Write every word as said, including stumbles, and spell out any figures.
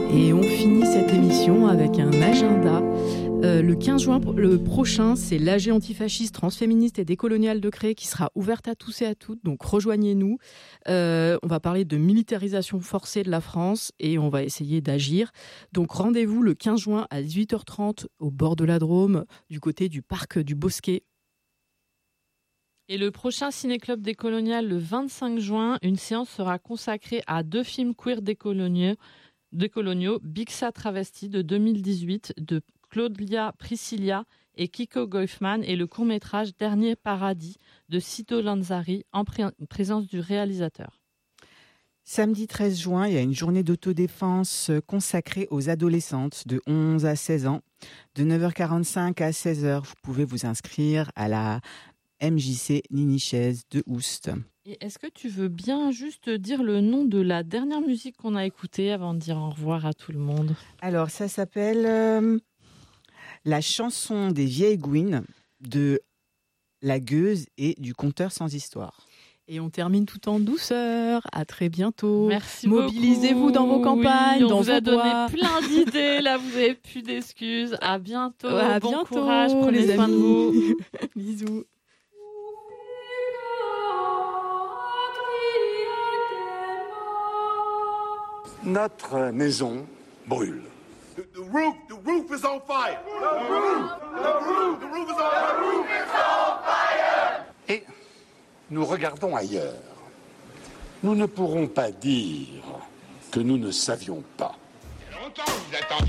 Et on finit cette émission avec un agenda. Euh, le quinze juin le prochain, c'est l'A G antifasciste, transféministe et décoloniale de Cré qui sera ouverte à tous et à toutes. Donc rejoignez-nous. Euh, on va parler de militarisation forcée de la France et on va essayer d'agir. Donc rendez-vous le quinze juin à dix-huit heures trente au bord de la Drôme, du côté du parc du Bosquet. Et le prochain Ciné-Club décolonial, le vingt-cinq juin, une séance sera consacrée à deux films queer décoloniaux, décoloniaux Bixa Travesti de deux mille dix-huit, de Claudia Priscilla et Kiko Goifman, et le court-métrage Dernier Paradis de Cito Lanzari, en pré- présence du réalisateur. Samedi treize juin, il y a une journée d'autodéfense consacrée aux adolescentes de onze à seize ans. De neuf heures quarante-cinq à seize heures, vous pouvez vous inscrire à la M J C Ninichaise de Oust. Et est-ce que tu veux bien juste dire le nom de la dernière musique qu'on a écoutée avant de dire au revoir à tout le monde ? Alors, ça s'appelle euh, La chanson des vieilles gouines de La Gueuse et du Conteur sans histoire. Et on termine tout en douceur. À très bientôt. Merci Mobilisez-vous beaucoup. dans vos campagnes, oui, dans on vous vos a donné bois. plein d'idées. Là, vous avez plus d'excuses. À bientôt. À bon bientôt, courage. Prenez les soin de amis. vous. Bisous. Notre maison brûle. The, the roof, the roof is on fire. The roof, the roof, the roof is on fire. The roof is on fire. Et nous regardons ailleurs. Nous ne pourrons pas dire que nous ne savions pas. Longtemps vous attendiez.